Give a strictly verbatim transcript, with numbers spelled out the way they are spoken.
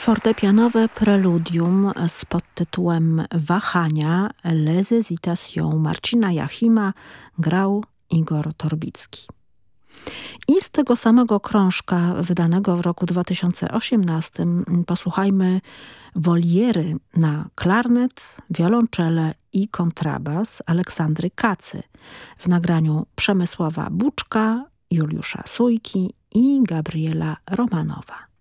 Fortepianowe preludium z podtytułem Wahania Les Hésitations Marcina Jachima grał Igor Torbicki. I z tego samego krążka wydanego w roku dwa tysiące osiemnastym posłuchajmy Woliery na klarnet, wiolonczele i kontrabas Aleksandry Kacy w nagraniu Przemysława Buczka, Juliusza Sójki i Gabriela Romanowa.